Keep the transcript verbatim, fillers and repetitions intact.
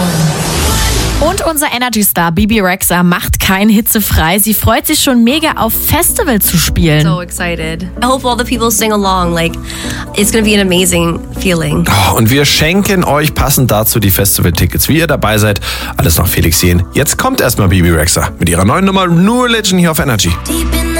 Und unser Energy-Star Bibi Rexa macht kein hitzefrei. Sie freut sich schon mega auf Festival zu spielen. So excited. I hope all the people sing along. Like, it's gonna be an amazing feeling. Oh, und wir schenken euch passend dazu die Festival-Tickets. Wie ihr dabei seid, alles nach Felix sehen. Jetzt kommt erstmal Bibi Rexa mit ihrer neuen Nummer New Religion hier auf Energy.